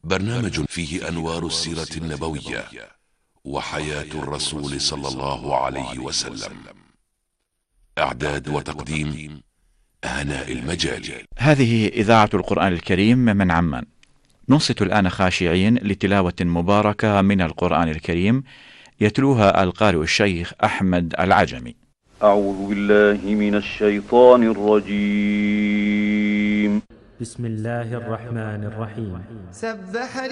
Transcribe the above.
برنامج فيه أنوار السيرة النبوية وحياة الرسول صلى الله عليه وسلم. إعداد وتقديم هناء المجالي. هذه إذاعة القرآن الكريم من عمان. ننصت الآن خاشعين لتلاوة مباركة من القرآن الكريم يتلوها القارئ الشيخ أحمد العجمي. أعوذ بالله من الشيطان الرجيم. بسم الله الرحمن الرحيم. سبح